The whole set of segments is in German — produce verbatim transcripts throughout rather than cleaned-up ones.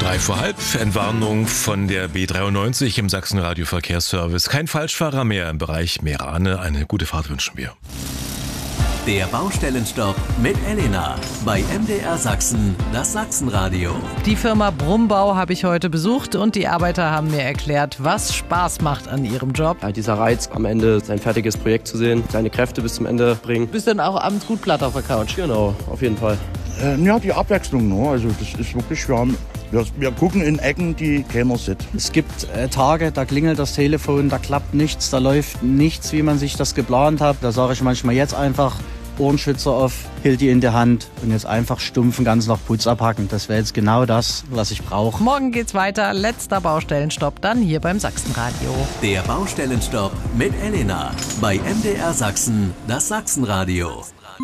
Drei vor halb, Entwarnung von der B dreiundneunzig im Sachsen-Radio Verkehrsservice. Kein Falschfahrer mehr im Bereich Meerane. Eine gute Fahrt wünschen wir. Der Baustellenstopp mit Elena bei M D R Sachsen, das Sachsenradio. Die Firma Brumbau habe ich heute besucht und die Arbeiter haben mir erklärt, was Spaß macht an ihrem Job. Ja, dieser Reiz, am Ende sein fertiges Projekt zu sehen, seine Kräfte bis zum Ende bringen. Bist du dann auch abends gut platt auf der Couch? Genau, auf jeden Fall. Äh, ja, die Abwechslung, ne? Also das ist wirklich, wir, haben, wir, wir gucken in Ecken, die keiner sieht. Es gibt äh, Tage, da klingelt das Telefon, da klappt nichts, da läuft nichts, wie man sich das geplant hat. Da sage ich manchmal jetzt einfach Ohrenschützer auf, Hilti in der Hand und jetzt einfach stumpfen ganz noch Putz abhacken. Das wäre jetzt genau das, was ich brauche. Morgen geht's weiter, letzter Baustellenstopp, dann hier beim Sachsenradio. Der Baustellenstopp mit Elena bei M D R Sachsen, das Sachsenradio.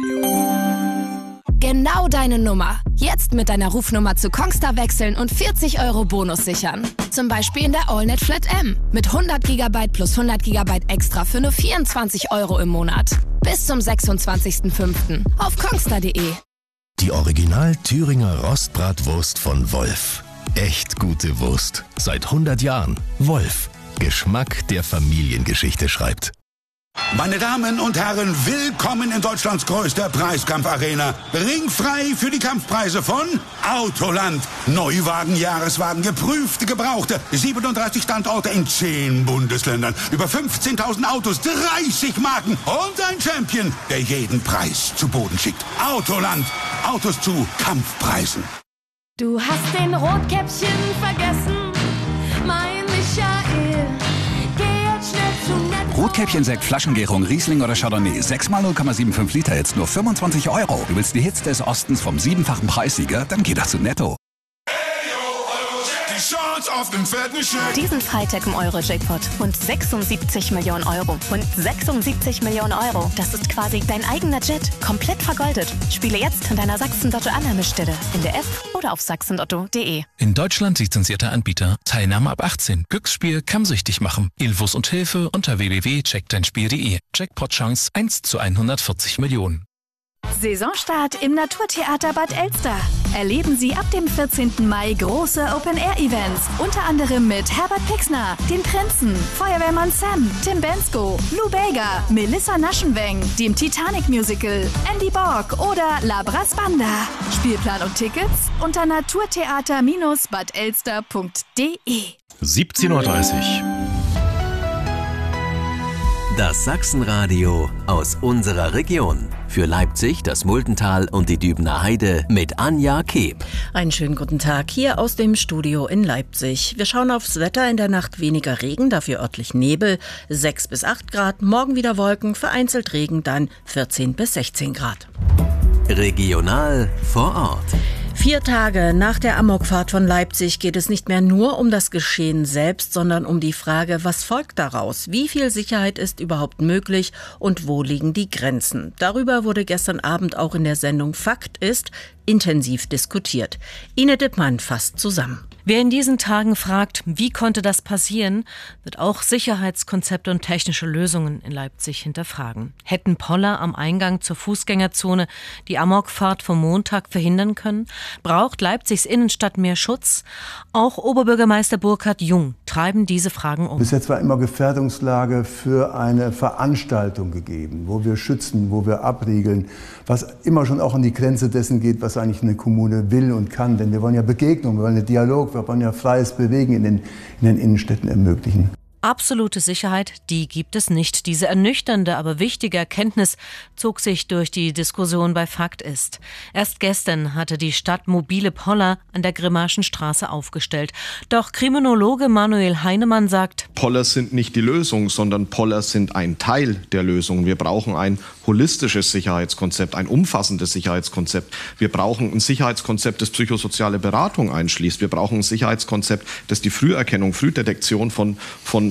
Genau deine Nummer. Jetzt mit deiner Rufnummer zu Kongstar wechseln und vierzig Euro Bonus sichern. Zum Beispiel in der AllNet Flat M mit hundert Gigabyte plus hundert Gigabyte extra für nur vierundzwanzig Euro im Monat. Bis zum sechsundzwanzigsten fünften auf kongstar punkt de. Die Original Thüringer Rostbratwurst von Wolf. Echt gute Wurst. Seit hundert Jahren. Wolf. Geschmack, der Familiengeschichte schreibt. Meine Damen und Herren, willkommen in Deutschlands größter Preiskampfarena. Ringfrei für die Kampfpreise von Autoland. Neuwagen, Jahreswagen, geprüfte, gebrauchte. siebenunddreißig Standorte in zehn Bundesländern. Über fünfzehntausend Autos, dreißig Marken und ein Champion, der jeden Preis zu Boden schickt. Autoland. Autos zu Kampfpreisen. Du hast den Rotkäppchen vergessen, mein Michael. Rotkäppchen-Sekt, Flaschengärung, Riesling oder Chardonnay. sechs mal null Komma fünfundsiebzig Liter, jetzt nur fünfundzwanzig Euro. Du willst die Hits des Ostens vom siebenfachen Preissieger? Dann geh doch zu Netto. Diesen Freitag im Euro-Jackpot. Und sechsundsiebzig Millionen Euro. Und sechsundsiebzig Millionen Euro. Das ist quasi dein eigener Jet. Komplett vergoldet. Spiele jetzt an deiner Sachsen-Lotto-Annahmestelle. In der App oder auf sachsen lotto punkt de. In Deutschland lizenzierter Anbieter. Teilnahme ab achtzehn. Glücksspiel kann süchtig machen. Infos und Hilfe unter w w w punkt check dein spiel punkt de. Jackpot-Chance eins zu hundertvierzig Millionen. Saisonstart im Naturtheater Bad Elster. Erleben Sie ab dem vierzehnten Mai große Open-Air-Events. Unter anderem mit Herbert Pixner, den Prinzen, Feuerwehrmann Sam, Tim Bensko, Lou Bega, Melissa Naschenweng, dem Titanic-Musical, Andy Borg oder Labras Banda. Spielplan und Tickets unter naturtheater Bindestrich bad elster punkt de. siebzehn Uhr dreißig. Das Sachsenradio aus unserer Region. Für Leipzig, das Muldental und die Dübener Heide mit Anja Keb. Einen schönen guten Tag hier aus dem Studio in Leipzig. Wir schauen aufs Wetter. In der Nacht weniger Regen, dafür örtlich Nebel. sechs bis acht Grad, morgen wieder Wolken, vereinzelt Regen, dann vierzehn bis sechzehn Grad. Regional vor Ort. Vier Tage nach der Amokfahrt von Leipzig geht es nicht mehr nur um das Geschehen selbst, sondern um die Frage, was folgt daraus? Wie viel Sicherheit ist überhaupt möglich und wo liegen die Grenzen? Darüber wurde gestern Abend auch in der Sendung Fakt ist intensiv diskutiert. Ine Dittmann fasst zusammen. Wer in diesen Tagen fragt, wie konnte das passieren, wird auch Sicherheitskonzepte und technische Lösungen in Leipzig hinterfragen. Hätten Poller am Eingang zur Fußgängerzone die Amokfahrt vom Montag verhindern können? Braucht Leipzigs Innenstadt mehr Schutz? Auch Oberbürgermeister Burkhard Jung treiben diese Fragen um. Bis jetzt war immer Gefährdungslage für eine Veranstaltung gegeben, wo wir schützen, wo wir abriegeln, was immer schon auch an die Grenze dessen geht, was eigentlich eine Kommune will und kann. Denn wir wollen ja Begegnung, wir wollen einen Dialog, wir wollen ja freies Bewegen in den, in den Innenstädten ermöglichen. Absolute Sicherheit, die gibt es nicht. Diese ernüchternde, aber wichtige Erkenntnis zog sich durch die Diskussion bei Fakt ist. Erst gestern hatte die Stadt mobile Poller an der Grimmaschen Straße aufgestellt. Doch Kriminologe Manuel Heinemann sagt, Poller sind nicht die Lösung, sondern Poller sind ein Teil der Lösung. Wir brauchen ein holistisches Sicherheitskonzept, ein umfassendes Sicherheitskonzept. Wir brauchen ein Sicherheitskonzept, das psychosoziale Beratung einschließt. Wir brauchen ein Sicherheitskonzept, das die Früherkennung, Frühdetektion von, von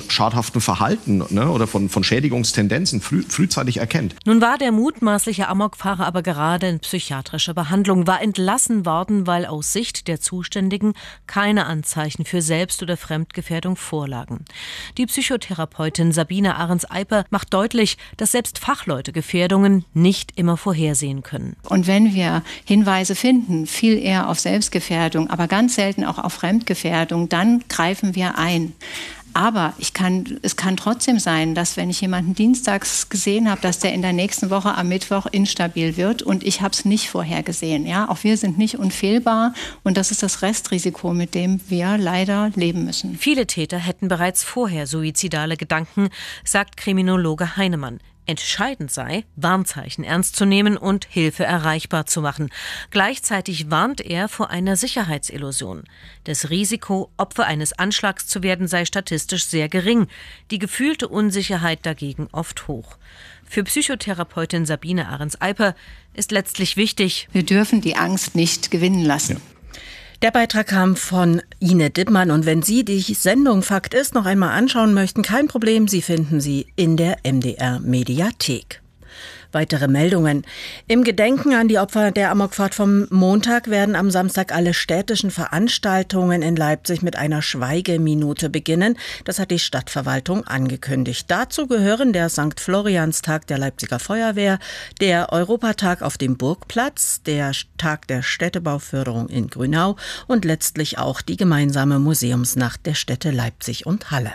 von schadhaftem Verhalten, ne, oder von, von Schädigungstendenzen früh, frühzeitig erkennt. Nun war der mutmaßliche Amokfahrer aber gerade in psychiatrischer Behandlung, war entlassen worden, weil aus Sicht der Zuständigen keine Anzeichen für Selbst- oder Fremdgefährdung vorlagen. Die Psychotherapeutin Sabine Ahrens-Eiper macht deutlich, dass selbst Fachleute Gefährdungen nicht immer vorhersehen können. Und wenn wir Hinweise finden, viel eher auf Selbstgefährdung, aber ganz selten auch auf Fremdgefährdung, dann greifen wir ein. Aber ich kann, es kann trotzdem sein, dass wenn ich jemanden dienstags gesehen habe, dass der in der nächsten Woche am Mittwoch instabil wird und ich habe es nicht vorhergesehen. Ja? Auch wir sind nicht unfehlbar und das ist das Restrisiko, mit dem wir leider leben müssen. Viele Täter hätten bereits vorher suizidale Gedanken, sagt Kriminologe Heinemann. Entscheidend sei, Warnzeichen ernst zu nehmen und Hilfe erreichbar zu machen. Gleichzeitig warnt er vor einer Sicherheitsillusion. Das Risiko, Opfer eines Anschlags zu werden, sei statistisch sehr gering, die gefühlte Unsicherheit dagegen oft hoch. Für Psychotherapeutin Sabine Ahrens-Eiper ist letztlich wichtig: Wir dürfen die Angst nicht gewinnen lassen. Ja. Der Beitrag kam von Ine Dittmann und wenn Sie die Sendung Fakt ist noch einmal anschauen möchten, kein Problem, Sie finden sie in der M D R Mediathek. Weitere Meldungen. Im Gedenken an die Opfer der Amokfahrt vom Montag werden am Samstag alle städtischen Veranstaltungen in Leipzig mit einer Schweigeminute beginnen. Das hat die Stadtverwaltung angekündigt. Dazu gehören der Sankt Florianstag der Leipziger Feuerwehr, der Europatag auf dem Burgplatz, der Tag der Städtebauförderung in Grünau und letztlich auch die gemeinsame Museumsnacht der Städte Leipzig und Halle.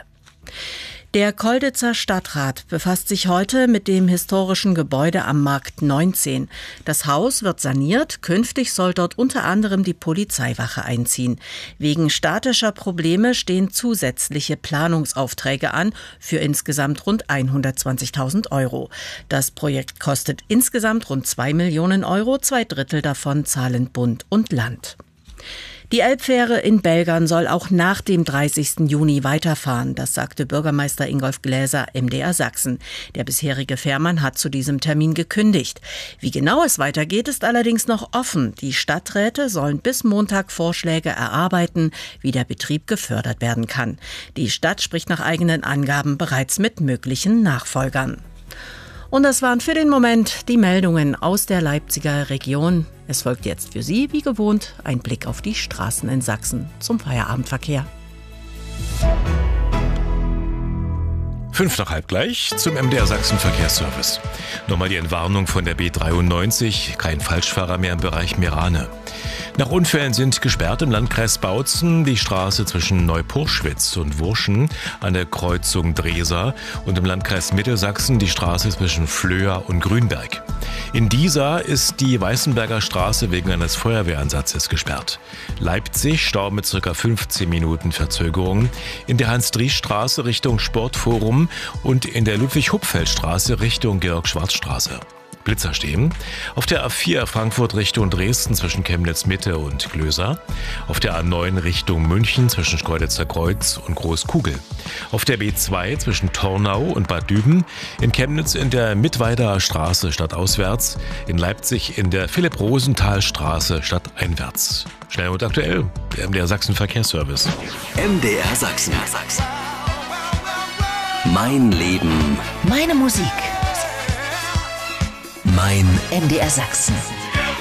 Der Colditzer Stadtrat befasst sich heute mit dem historischen Gebäude am Markt neunzehn. Das Haus wird saniert, künftig soll dort unter anderem die Polizeiwache einziehen. Wegen statischer Probleme stehen zusätzliche Planungsaufträge an für insgesamt rund hundertzwanzigtausend Euro. Das Projekt kostet insgesamt rund zwei Millionen Euro, zwei Drittel davon zahlen Bund und Land. Die Elbfähre in Belgern soll auch nach dem dreißigsten Juni weiterfahren, das sagte Bürgermeister Ingolf Gläser M D R Sachsen. Der bisherige Fährmann hat zu diesem Termin gekündigt. Wie genau es weitergeht, ist allerdings noch offen. Die Stadträte sollen bis Montag Vorschläge erarbeiten, wie der Betrieb gefördert werden kann. Die Stadt spricht nach eigenen Angaben bereits mit möglichen Nachfolgern. Und das waren für den Moment die Meldungen aus der Leipziger Region. Es folgt jetzt für Sie, wie gewohnt, ein Blick auf die Straßen in Sachsen zum Feierabendverkehr. Fünf nach halb gleich zum M D R Sachsen Verkehrsservice. Nochmal die Entwarnung von der B dreiundneunzig, kein Falschfahrer mehr im Bereich Meerane. Nach Unfällen sind gesperrt im Landkreis Bautzen die Straße zwischen Neupurschwitz und Wurschen an der Kreuzung Dresa und im Landkreis Mittelsachsen die Straße zwischen Flöa und Grünberg. In Diesa ist die Weißenberger Straße wegen eines Feuerwehransatzes gesperrt. Leipzig Stau mit ca. fünfzehn Minuten Verzögerung, in der Hans-Dries-Straße Richtung Sportforum und in der Ludwig-Hupfeld-Straße Richtung Georg-Schwarz-Straße. Blitzer stehen. Auf der A vier Frankfurt Richtung Dresden zwischen Chemnitz Mitte und Glöser. Auf der A neun Richtung München zwischen Schkeuditzer Kreuz und Großkugel. Auf der B zwei zwischen Tornau und Bad Düben. In Chemnitz in der Mittweider Straße stadtauswärts. In Leipzig in der Philipp-Rosenthal-Straße stadteinwärts. Schnell und aktuell, der M D R Sachsen Verkehrsservice. M D R Sachsen. Mein Leben. Meine Musik. Mein M D R Sachsen.